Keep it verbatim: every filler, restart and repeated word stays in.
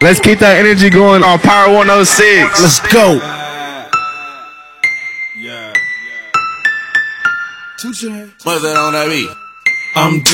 Let's keep that energy going on Power one oh six. Let's go. Yeah. Put that on that beat. I'm